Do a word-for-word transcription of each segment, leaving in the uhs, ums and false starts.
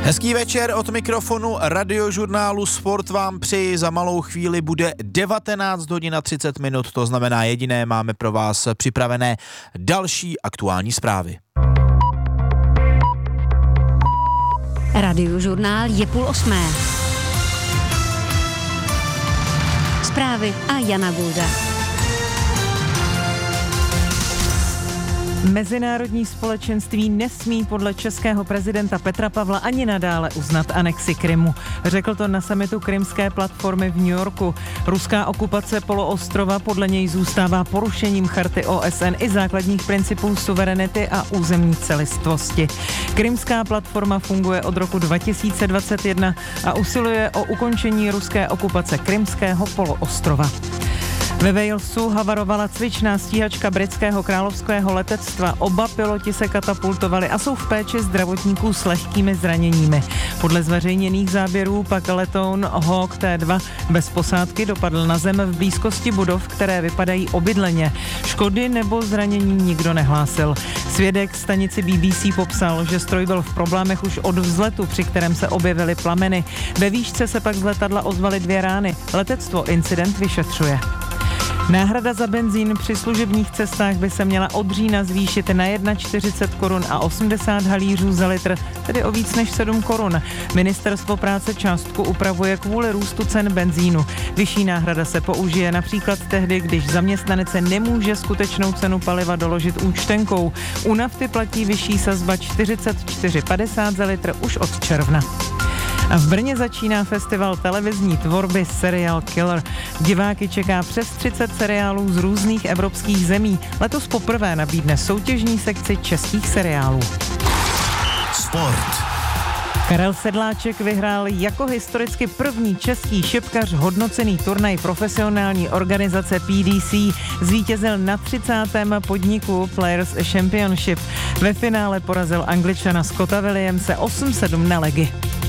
Hezký večer od mikrofonu Radiožurnálu Sport vám přeji. Za malou chvíli bude devatenáct hodin a třicet minut, to znamená jediné, máme pro vás připravené další aktuální zprávy. Radiožurnál je půl osmé. Zprávy a Jana Gulda. Mezinárodní společenství nesmí podle českého prezidenta Petra Pavla ani nadále uznat anexi Krymu. Řekl to na summitu Krymské platformy v New Yorku. Ruská okupace poloostrova podle něj zůstává porušením charty O S N i základních principů suverenity a územní celistvosti. Krymská platforma funguje od roku dva tisíce dvacet jedna a usiluje o ukončení ruské okupace Krymského poloostrova. Ve Walesu havarovala cvičná stíhačka britského královského letectva. Oba piloti se katapultovali a jsou v péči zdravotníků s lehkými zraněními. Podle zveřejněných záběrů pak letoun Hawk T dva bez posádky dopadl na zem v blízkosti budov, které vypadají obydleně. Škody nebo zranění nikdo nehlásil. Svědek stanici B B C popsal, že stroj byl v problémech už od vzletu, při kterém se objevily plameny. Ve výšce se pak z letadla ozvaly dvě rány. Letectvo incident vyšetřuje. Náhrada za benzín při služebních cestách by se měla od října zvýšit na čtyřicet jedna korun a osmdesát halířů za litr, tedy o víc než sedm korun. Ministerstvo práce částku upravuje kvůli růstu cen benzínu. Vyšší náhrada se použije například tehdy, když zaměstnanec nemůže skutečnou cenu paliva doložit účtenkou. U nafty platí vyšší sazba čtyřicet čtyři padesát za litr už od června. A v Brně začíná festival televizní tvorby Serial Killer. Diváky čeká přes třicet seriálů z různých evropských zemí. Letos poprvé nabídne soutěžní sekci českých seriálů. Sport. Karel Sedláček vyhrál jako historicky první český šipkař hodnocený turnaj profesionální organizace P D C. Zvítězil na třicátém podniku Players Championship. Ve finále porazil Angličana Scotta Williamse osm sedm na legy.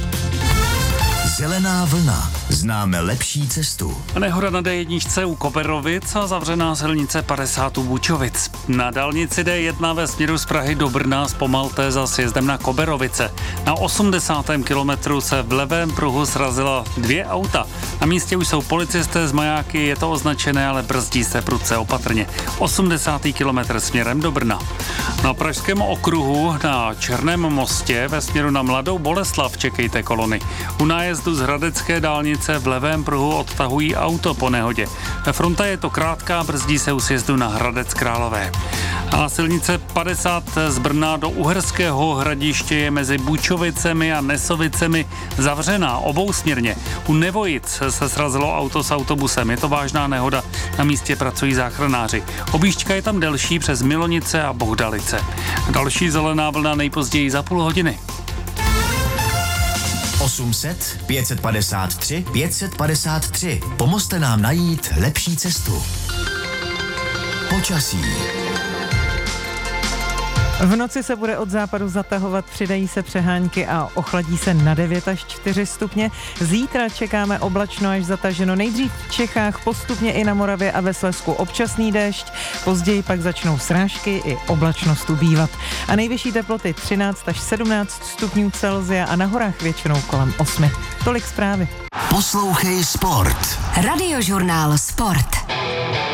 Zelená vlna. Známe lepší cestu. Nehoda na D jedna u Koberovic a zavřená silnice padesát u Bučovic. Na dálnici D jedna ve směru z Prahy do Brna zpomalte za sjezdem na Koberovice. Na osmdesátém kilometru se v levém pruhu srazila dvě auta. Na místě už jsou policisté z majáky, je to označené, ale brzdí se prudce opatrně. osmdesátý kilometr směrem do Brna. Na pražském okruhu na Černém mostě ve směru na Mladou Boleslav čekejte kolony. U nájezdu z Hradecké dálnice v levém pruhu odtahují auto po nehodě. Fronta je to krátká, brzdí se u sjezdu na Hradec Králové. A silnice padesát z Brna do Uherského Hradiště je mezi Bučovicemi a Nesovicemi zavřená obousměrně. U Nevojic se srazilo auto s autobusem. Je to vážná nehoda, na místě pracují záchranáři. Objížďka je tam delší přes Milonice a Bohdalice. Další zelená vlna nejpozději za půl hodiny. osm set, pět set padesát tři, pět set padesát tři. Pomozte nám najít lepší cestu. Počasí. V noci se bude od západu zatahovat, přidají se přehánky a ochladí se na devět až čtyři stupně. Zítra čekáme oblačno až zataženo. Nejdřív v Čechách, postupně i na Moravě a ve Slezsku občasný déšť, později pak začnou srážky i oblačnost ubývat. A nejvyšší teploty třináct až sedmnáct stupňů Celsia a na horách většinou kolem osmi. Tolik zprávy. Poslouchej Sport. Radiožurnál Sport.